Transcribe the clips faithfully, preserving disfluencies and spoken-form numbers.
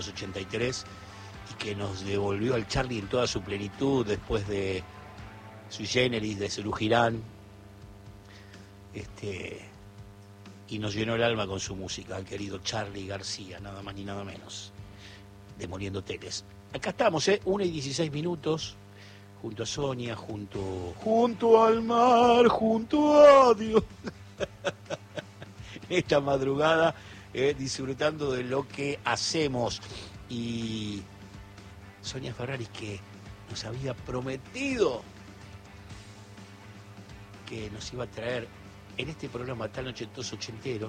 ochenta y tres y que nos devolvió al Charlie en toda su plenitud después de Sui Generis, de Serú Girán, este, y nos llenó el alma con su música, el querido Charly García, nada más ni nada menos, de Moliendo Teles. Acá estamos, ¿eh? una y dieciséis minutos, junto a Sonia, junto, junto al mar, junto a Dios. Esta madrugada, eh, disfrutando de lo que hacemos. Y Sonia Ferraris, que nos había prometido que nos iba a traer en este programa tan ochentoso ochentero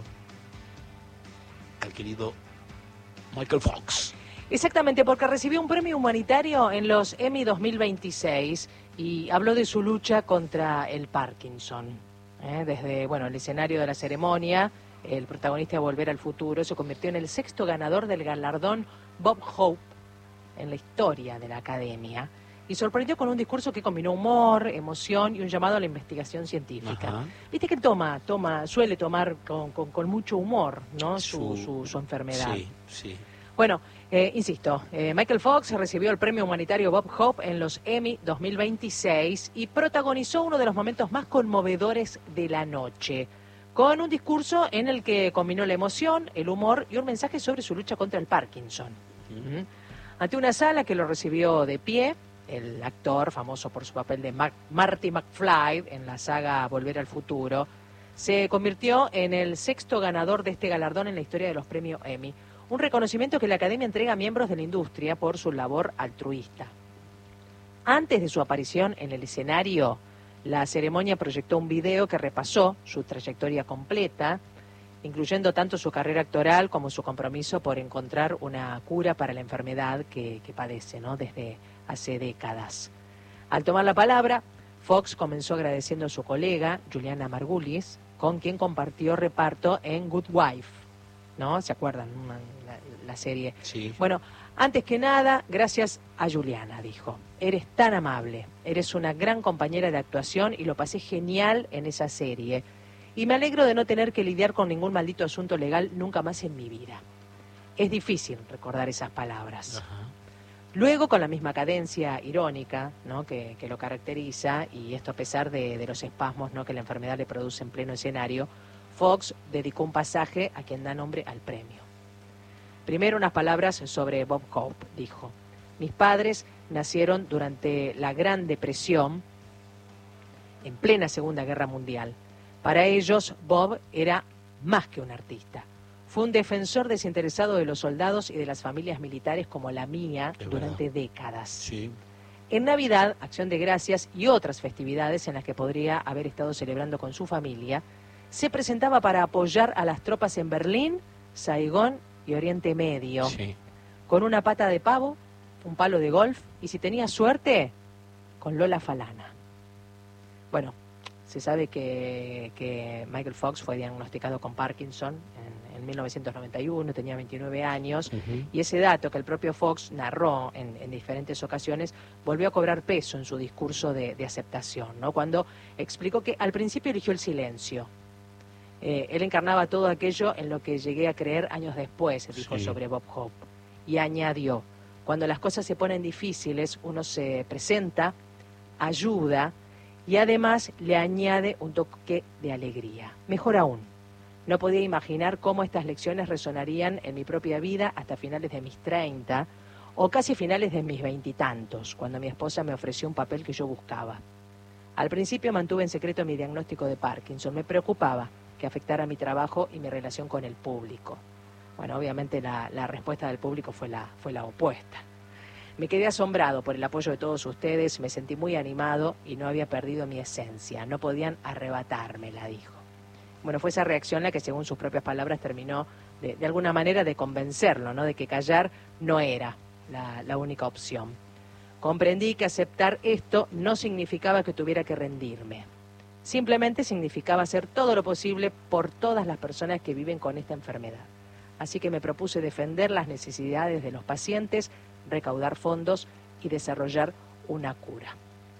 al querido Michael Fox. Exactamente, porque recibió un premio humanitario en los Emmy dos mil veintiséis y habló de su lucha contra el Parkinson. ¿eh? Desde bueno, el escenario de la ceremonia, el protagonista de Volver al Futuro se convirtió en el sexto ganador del galardón Bob Hope en la historia de la Academia y sorprendió con un discurso que combinó humor, emoción y un llamado a la investigación científica. Ajá. Viste que él toma, toma, suele tomar con, con, con mucho humor, ¿no? Su, su, su, su enfermedad. Sí, sí. Bueno, eh, insisto, eh, Michael Fox recibió el premio humanitario Bob Hope en los Emmy dos mil veintiséis y protagonizó uno de los momentos más conmovedores de la noche, con un discurso en el que combinó la emoción, el humor y un mensaje sobre su lucha contra el Parkinson. Uh-huh. Ante una sala que lo recibió de pie, el actor, famoso por su papel de Mar- Marty McFly en la saga Volver al Futuro, se convirtió en el sexto ganador de este galardón en la historia de los premios Emmy, un reconocimiento que la Academia entrega a miembros de la industria por su labor altruista. Antes de su aparición en el escenario, la ceremonia proyectó un video que repasó su trayectoria completa, incluyendo tanto su carrera actoral como su compromiso por encontrar una cura para la enfermedad que, que padece, ¿no? Desde hace décadas. Al tomar la palabra, Fox comenzó agradeciendo a su colega, Juliana Margulies, con quien compartió reparto en Good Wife, ¿no? ¿Se acuerdan? Una, la, la serie. Sí. Bueno, antes que nada, gracias a Juliana, dijo. Eres tan amable, eres una gran compañera de actuación y lo pasé genial en esa serie. Y me alegro de no tener que lidiar con ningún maldito asunto legal nunca más en mi vida. Es difícil recordar esas palabras. Ajá. Luego, con la misma cadencia irónica, ¿no? que, que lo caracteriza, y esto a pesar de, de los espasmos, ¿no? que la enfermedad le produce en pleno escenario, Fox dedicó un pasaje a quien da nombre al premio. Primero unas palabras sobre Bob Hope, dijo. Mis padres nacieron durante la Gran Depresión, en plena Segunda Guerra Mundial. Para ellos, Bob era más que un artista. Fue un defensor desinteresado de los soldados y de las familias militares como la mía Es durante verdad. décadas. Sí. En Navidad, Acción de Gracias y otras festividades en las que podría haber estado celebrando con su familia, se presentaba para apoyar a las tropas en Berlín, Saigón y Oriente Medio, Sí. con una pata de pavo, un palo de golf y, si tenía suerte, con Lola Falana. Bueno, se sabe que, que Michael Fox fue diagnosticado con Parkinson en, en mil novecientos noventa y uno, tenía veintinueve años, uh-huh. y ese dato que el propio Fox narró en, en diferentes ocasiones volvió a cobrar peso en su discurso de, de aceptación, ¿no? Cuando explicó que al principio eligió el silencio. Eh, él encarnaba todo aquello en lo que llegué a creer años después, dijo Sí. sobre Bob Hope, y añadió, cuando las cosas se ponen difíciles, uno se presenta, ayuda, y además le añade un toque de alegría. Mejor aún, no podía imaginar cómo estas lecciones resonarían en mi propia vida hasta finales de mis treinta o casi finales de mis veintitantos, cuando mi esposa me ofreció un papel que yo buscaba. Al principio mantuve en secreto mi diagnóstico de Parkinson. Me preocupaba que afectara mi trabajo y mi relación con el público. Bueno, obviamente la, la respuesta del público fue la, fue la opuesta. Me quedé asombrado por el apoyo de todos ustedes, me sentí muy animado y no había perdido mi esencia. No podían arrebatármela, dijo. Bueno, fue esa reacción la que, según sus propias palabras, terminó de, de alguna manera de convencerlo, ¿no? De que callar no era la, la única opción. Comprendí que aceptar esto no significaba que tuviera que rendirme. Simplemente significaba hacer todo lo posible por todas las personas que viven con esta enfermedad. Así que me propuse defender las necesidades de los pacientes, recaudar fondos y desarrollar una cura.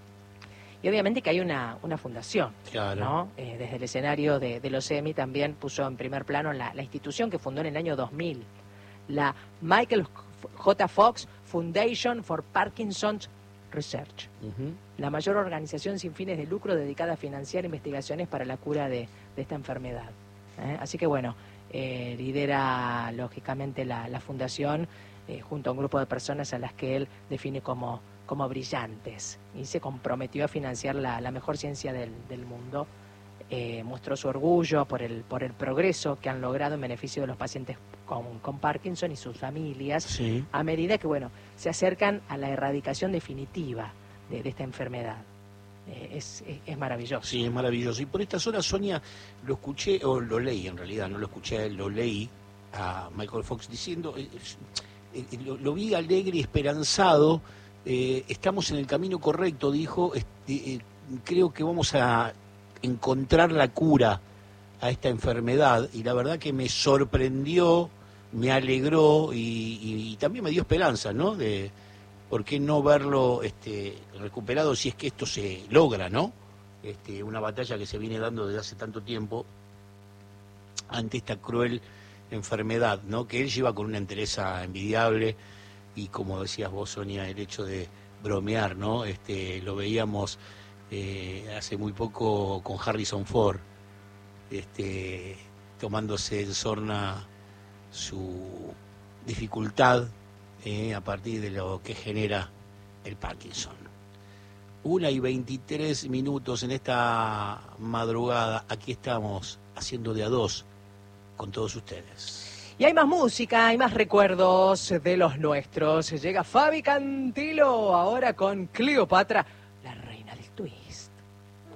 Y obviamente que hay una, una fundación, Claro. ¿no? Eh, desde el escenario de, de los Emmy también puso en primer plano la, la institución que fundó en el año dos mil, la Michael J. Fox Foundation for Parkinson's Research, Uh-huh. la mayor organización sin fines de lucro dedicada a financiar investigaciones para la cura de, de esta enfermedad. ¿eh? Así que bueno, eh, lidera lógicamente la, la fundación eh, junto a un grupo de personas a las que él define como, como brillantes, y se comprometió a financiar la, la mejor ciencia del, del mundo. Eh, mostró su orgullo por el, por el progreso que han logrado en beneficio de los pacientes con, con Parkinson y sus familias, Sí. a medida que bueno se acercan a la erradicación definitiva de, de esta enfermedad. Eh, es, es, es maravilloso. Sí, es maravilloso. Y por estas horas, Sonia, lo escuché, o lo leí en realidad, no lo escuché, lo leí a Michael Fox diciendo, eh, eh, lo, lo vi alegre y esperanzado, eh, estamos en el camino correcto, dijo, este, eh, creo que vamos a encontrar la cura a esta enfermedad, y la verdad que me sorprendió, me alegró y, y, y también me dio esperanza, ¿no? De por qué no verlo este, recuperado si es que esto se logra, ¿no? Este, una batalla que se viene dando desde hace tanto tiempo ante esta cruel enfermedad, ¿no? Que él lleva con una entereza envidiable, y como decías vos, Sonia, el hecho de bromear, ¿no? Este, lo veíamos eh, hace muy poco con Harrison Ford, este, tomándose en sorna su dificultad eh, a partir de lo que genera el Parkinson. Una y veintitrés minutos en esta madrugada, aquí estamos haciendo de a dos con todos ustedes. Y hay más música, hay más recuerdos de los nuestros. Llega Fabi Cantilo ahora con Cleopatra.